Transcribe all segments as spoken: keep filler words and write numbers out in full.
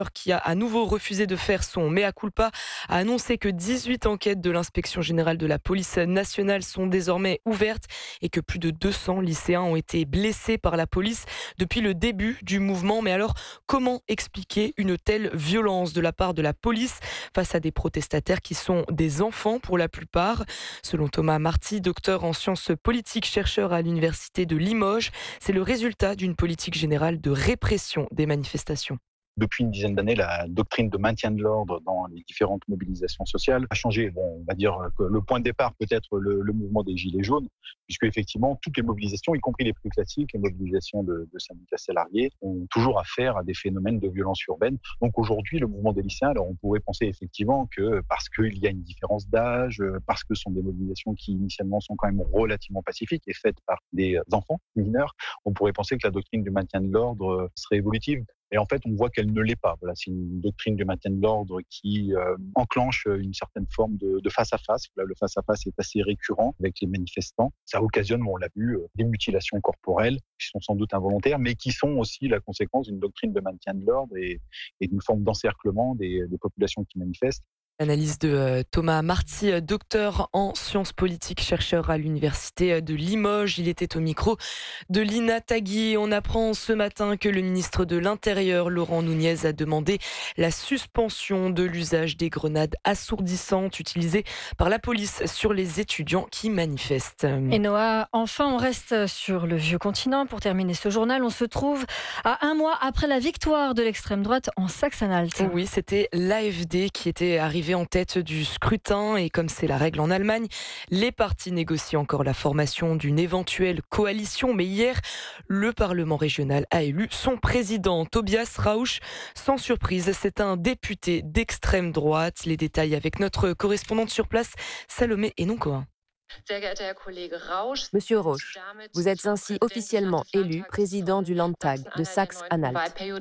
qui a à nouveau refusé de faire son mea culpa, a annoncé que dix-huit enquêtes de l'inspection générale de la police nationale sont désormais ouvertes et que plus de deux cents lycéens ont été blessés par la police depuis le début du mouvement. Mais alors, comment expliquer une telle violence de la part de la police face à des protestataires qui sont des enfants pour la plupart? Selon Thomas Marty, docteur en sciences politiques, chercheur à l'université de Limoges, c'est le résultat d'une politique générale de répression des manifestations. Depuis une dizaine d'années, la doctrine de maintien de l'ordre dans les différentes mobilisations sociales a changé. Bon, on va dire que le point de départ peut être le, le mouvement des Gilets jaunes, puisque effectivement toutes les mobilisations, y compris les plus classiques, les mobilisations de, de syndicats salariés, ont toujours affaire à des phénomènes de violence urbaine. Donc aujourd'hui, le mouvement des lycéens, alors on pourrait penser effectivement que parce qu'il y a une différence d'âge, parce que ce sont des mobilisations qui initialement sont quand même relativement pacifiques et faites par des enfants mineurs, on pourrait penser que la doctrine du maintien de l'ordre serait évolutive. Et en fait, on voit qu'elle ne l'est pas. Voilà, c'est une doctrine du maintien de l'ordre qui euh, enclenche une certaine forme de, de face-à-face. Là, le face-à-face est assez récurrent avec les manifestants. Ça occasionne, on l'a vu, euh, des mutilations corporelles qui sont sans doute involontaires, mais qui sont aussi la conséquence d'une doctrine de maintien de l'ordre et, et d'une forme d'encerclement des, des populations qui manifestent. Analyse de Thomas Marty, docteur en sciences politiques, chercheur à l'université de Limoges. Il était au micro de Lina Tagui. On apprend ce matin que le ministre de l'Intérieur, Laurent Nunez, a demandé la suspension de l'usage des grenades assourdissantes utilisées par la police sur les étudiants qui manifestent. Et Noah, enfin on reste sur le vieux continent. Pour terminer ce journal, on se trouve à un mois après la victoire de l'extrême droite en Saxe-Anhalt. Oui, c'était l'A F D qui était arrivé en tête du scrutin et comme c'est la règle en Allemagne, les partis négocient encore la formation d'une éventuelle coalition. Mais hier, le Parlement régional a élu son président, Tobias Rausch. Sans surprise, c'est un député d'extrême droite. Les détails avec notre correspondante sur place, Salomé Enoncoin. Monsieur Rausch, vous êtes ainsi officiellement élu président du Landtag de Saxe-Anhalt.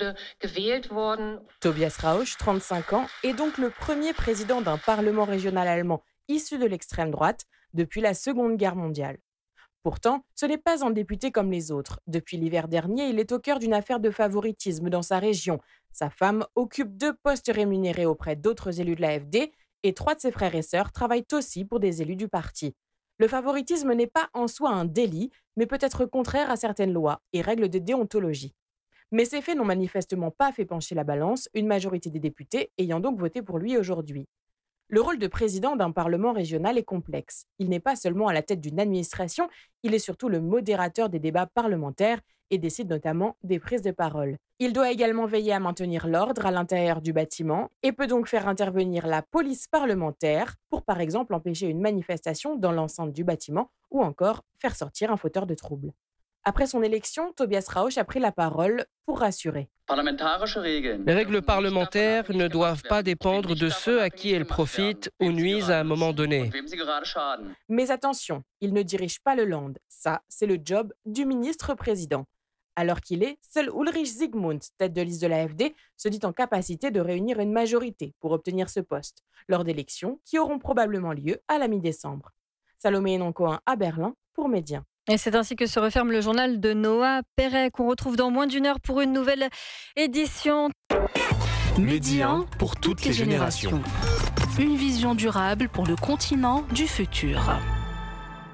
Tobias Rausch, trente-cinq ans, est donc le premier président d'un parlement régional allemand issu de l'extrême droite depuis la Seconde Guerre mondiale. Pourtant, ce n'est pas un député comme les autres. Depuis l'hiver dernier, il est au cœur d'une affaire de favoritisme dans sa région. Sa femme occupe deux postes rémunérés auprès d'autres élus de l'A F D et trois de ses frères et sœurs travaillent aussi pour des élus du parti. Le favoritisme n'est pas en soi un délit, mais peut être contraire à certaines lois et règles de déontologie. Mais ces faits n'ont manifestement pas fait pencher la balance, une majorité des députés ayant donc voté pour lui aujourd'hui. Le rôle de président d'un parlement régional est complexe. Il n'est pas seulement à la tête d'une administration, il est surtout le modérateur des débats parlementaires et décide notamment des prises de parole. Il doit également veiller à maintenir l'ordre à l'intérieur du bâtiment et peut donc faire intervenir la police parlementaire pour par exemple empêcher une manifestation dans l'enceinte du bâtiment ou encore faire sortir un fauteur de troubles. Après son élection, Tobias Rausch a pris la parole pour rassurer. Les règles parlementaires ne doivent pas dépendre de ceux à qui elles profitent ou nuisent à un moment donné. Mais attention, il ne dirige pas le Land. Ça, c'est le job du ministre-président. Alors qu'il est, seul Ulrich Zygmunt, tête de liste de l'A F D, se dit en capacité de réunir une majorité pour obtenir ce poste, lors d'élections qui auront probablement lieu à la mi-décembre. Salomé Enoncoin à Berlin pour Média. Et c'est ainsi que se referme le journal de Noah Perret, qu'on retrouve dans moins d'une heure pour une nouvelle édition. Média pour toutes les générations. Une vision durable pour le continent du futur.